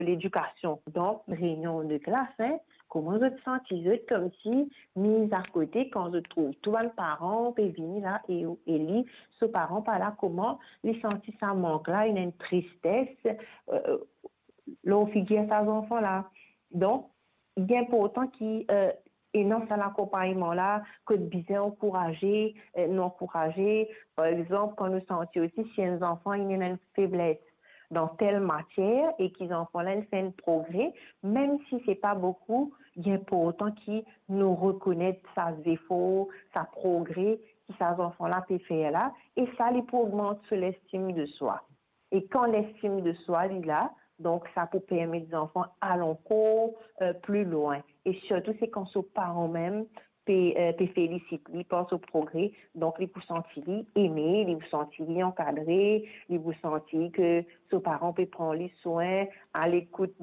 l'éducation. Donc, réunion de classe, hein, comment je te sens, je comme si, mise à côté, quand je trouve tous les parents, puis venir là, et lire, ce parent par là, comment les sentir ça manque là, il y a une tristesse, l'on figure à ces enfants-là. Donc, il est important qu'il et non, c'est l'accompagnement là, que de bien encourager, non encourager. Par exemple, quand nous sentons aussi si un enfant il y a une faiblesse dans telle matière et qu'ils enfants là ils font un progrès, même si c'est pas beaucoup, il est important qu'ils nous reconnaissent sa défaut, sa progrès, qui ces enfants là peuvent faire là, et ça les augmente sur l'estime de soi. Et quand l'estime de soi est là, donc ça peut permettre aux enfants aller encore plus loin. Et surtout, c'est quand ses parents même te félicitent, ils pensent au progrès, donc ils vous sentir aimé, ils vous sentir encadré, ils vous sentir que ses parents peuvent prendre les soins à l'écoute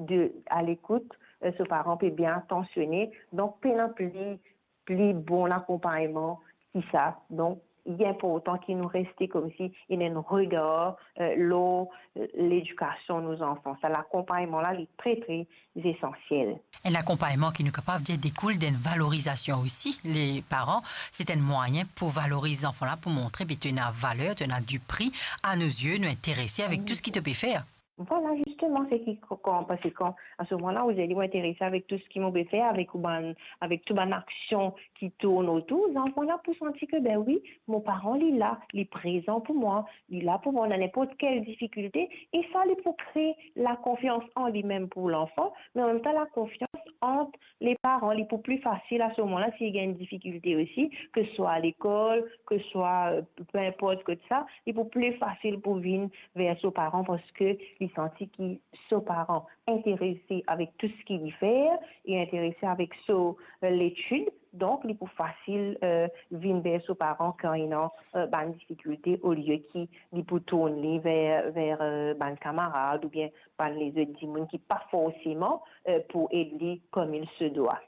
ses parents peuvent bien attentionner, donc plus bon accompagnement, c'est ça. Donc il est important qu'il nous reste comme si il y a un regard, l'éducation de nos enfants. Ça, l'accompagnement là, il est très, très essentiel. Un accompagnement qui nous est capable de découle d'une valorisation aussi. Les parents, c'est un moyen pour valoriser les enfants-là, pour montrer que tu as valeur, tu as du prix à nos yeux, nous intéresser avec tout ce qui te peut faire. Voilà, justement, c'est parce que quand, à ce moment-là, vous allez vous intéresser avec tout ce qui m'a fait, avec toute une action qui tourne autour, les enfants là pour sentir que, ben oui, mon parent, il est là, il est présent pour moi, il est là pour moi dans n'importe quelle difficulté, et ça, il faut créer la confiance en lui-même pour l'enfant, mais en même temps, la confiance entre les parents, il est plus facile à ce moment-là s'il y a une difficulté aussi, que ce soit à l'école, que ce soit, peu importe que ça, il est plus facile pour venir vers ses parents parce que il sentit qu'ils sont parents intéressés avec tout ce qu'il fait et intéressés avec l'étude. Donc, il est plus facile venir vers ses parents quand ils ont une difficulté au lieu qu'ils peut tourner vers un camarade ou bien les autres gens qui pas forcément pour aider comme il se doit.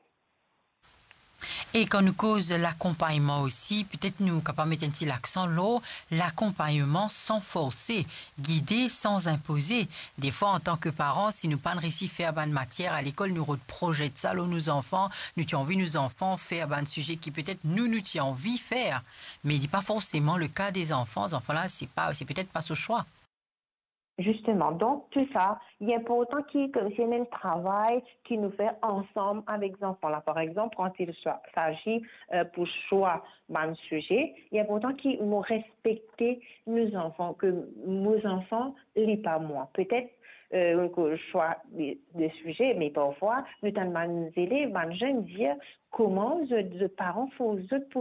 Et quand nous cause l'accompagnement aussi, peut-être nous sommes capables de mettre un petit accent là, l'accompagnement sans forcer, guider sans imposer. Des fois, en tant que parents, si nous pas réussi à faire une matière à l'école, nous reprojetons ça là, nos enfants, nous avons envie nos enfants faire un sujet qui peut-être nous avons envie de faire. Mais il n'est pas forcément le cas des enfants. Les enfants là, c'est peut-être pas ce choix. Justement, donc tout ça, il est important qu'il y ait un travail qui nous fait ensemble avec les enfants. Là, par exemple, quand il s'agit pour choix d'un sujet, il est important qu'ils nous respectent nos enfants, que nos enfants lisent pas moi. Peut-être choix de sujet, mais parfois, nous avons des élèves, des jeunes dire comment les parents font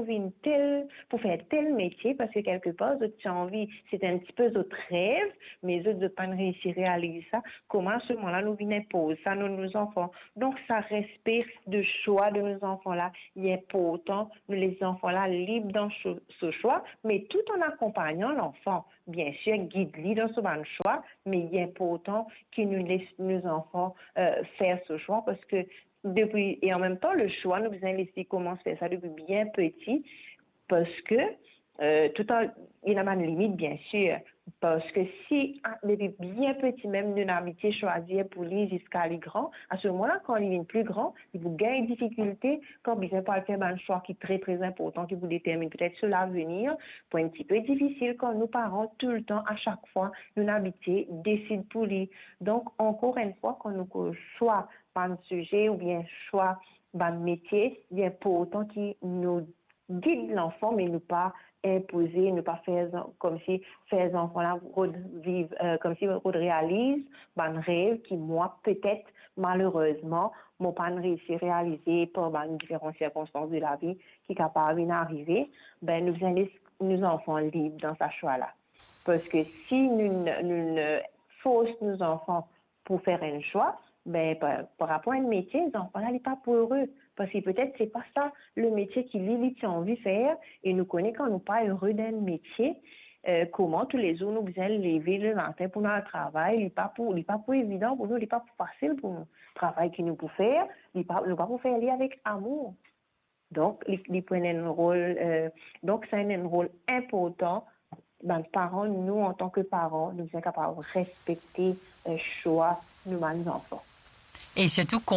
pour faire tel métier parce que quelque part, tu as envie, c'est un petit peu notre rêve, mais eux ne pas réussir à réaliser ça. Comment à ce moment-là, nous venons poser ça, nos enfants. Donc, ça respect de choix de nos enfants-là. Il est important, nous les enfants-là, libres dans ce choix, mais tout en accompagnant l'enfant. Bien sûr, guide-lui dans ce bon choix, mais il est important qu'il nous laisse nos enfants faire ce choix parce que et en même temps, le choix, nous avons laissé comment faire ça depuis bien petit parce que il y a une limite, bien sûr, parce que si depuis bien petit, même une amitié choisie pour lui jusqu'à les grands, à ce moment-là, quand il est plus grand, il vous gagne une difficulté quand il vient pas faire un choix qui est très, très important, qui vous détermine peut-être sur l'avenir, pour un petit peu difficile quand nos parents, tout le temps, à chaque fois, une amitié décide pour lui. Donc, encore une fois, quand nous choix un sujet ou bien choix un métier, il est important qu'il nous guide l'enfant, mais ne pas imposer, ne pas faire comme si faire enfants là vivre comme si on réalise un rêve qui moi peut-être malheureusement m'ont pas réussi à réaliser par différentes circonstances de la vie qui est capable d'arriver. Ben nous laissons nos enfants libres dans sa choix là, parce que si nous force nos enfants pour faire un choix, ben, par rapport à un métier, les enfants, là, il n'est pas pour eux. Parce que peut-être c'est pas ça le métier qu'il a envie de faire. Et nous connaissons quand nous pas heureux d'un métier, comment tous les jours nous besoin lever le matin pour notre travail. Il n'est pas pour évident pour nous, il n'est pas facile pour nous. Le travail qu'il nous peut faire, il n'est pas pour faire avec amour. Donc, il prend un rôle, donc c'est un rôle important. Ben, parents, nous, en tant que parents, nous sommes capables de respecter le choix nous, les enfants. Et surtout